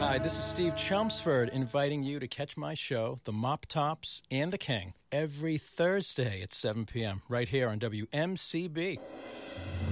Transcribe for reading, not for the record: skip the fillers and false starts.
Hi, this is Steve Chelmsford inviting you to catch my show, The Mop Tops and the King, every Thursday at 7 p.m. right here on WMCB.